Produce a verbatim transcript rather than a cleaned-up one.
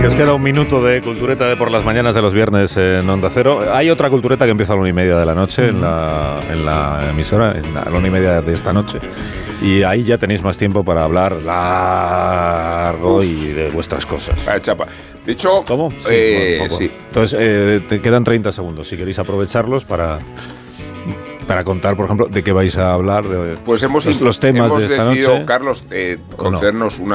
os queda un minuto de cultureta de por las mañanas de los viernes en Onda Cero. Hay otra cultureta que empieza a la una y media de la noche en la, en la emisora, en la, a la una y media de esta noche. Y ahí ya tenéis más tiempo para hablar largo y de vuestras cosas. Vaya chapa. De hecho, ¿cómo? Sí, eh, bueno, sí. Entonces, eh, te quedan treinta segundos si queréis aprovecharlos para... Para contar, por ejemplo, de qué vais a hablar, de pues hemos, los, los temas hemos de esta decidido, noche. Carlos, eh, concedernos no? una